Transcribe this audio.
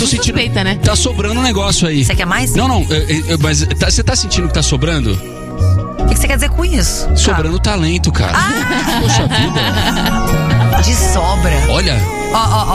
Tô sentindo, suspeita, né? tá sobrando um negócio aí. Você quer mais? Não, mas você tá sentindo que tá sobrando? O que você quer dizer com isso? Sobrando talento, cara. Poxa vida. De sobra. Olha. Ó,